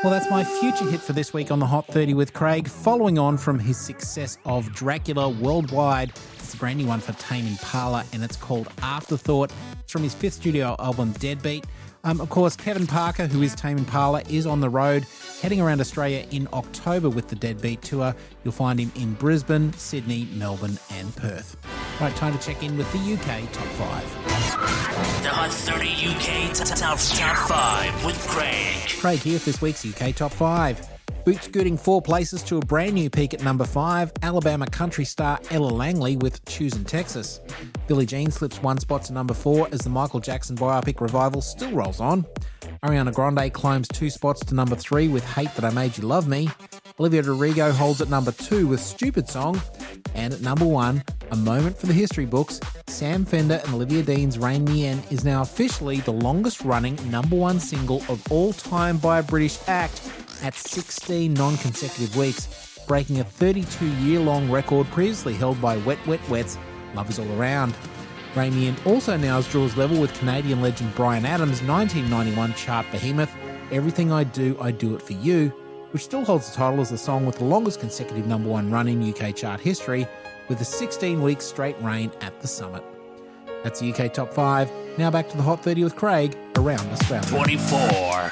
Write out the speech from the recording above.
Well, that's my future hit for this week on the Hot 30 with Craig, following on from his success of Dracula worldwide. It's a brand new one for Tame Impala, and it's called Afterthought. It's from his fifth studio album, Deadbeat. Of course, Kevin Parker, who is Tame Impala, is on the road, heading around Australia in October with the Deadbeat Tour. You'll find him in Brisbane, Sydney, Melbourne and Perth. Right, time to check in with the UK Top 5. The Hot 30 UK Top 5 with Craig. Craig here for this week's UK Top 5. Boot scooting 4 places to a brand new peak at number 5, Alabama country star Ella Langley with Choosin' Texas. Billie Jean slips 1 spot to number 4 as the Michael Jackson biopic revival still rolls on. Ariana Grande climbs 2 spots to number 3 with Hate That I Made You Love Me. Olivia Rodrigo holds at number 2 with Stupid Song. And at number 1, a moment for the history books, Sam Fender and Olivia Dean's Rain Me In is now officially the longest running number 1 single of all time by a British act at 16 non-consecutive weeks, breaking a 32-year-long record previously held by Wet Wet Wet's Love Is All Around. Rain Me In also now draws level with Canadian legend Bryan Adams' 1991 chart behemoth, Everything I Do It For You, which still holds the title as the song with the longest consecutive number 1 run in UK chart history, with a 16-week straight reign at the summit. That's the UK Top 5. Now back to the Hot 30 with Craig around Australia. 24.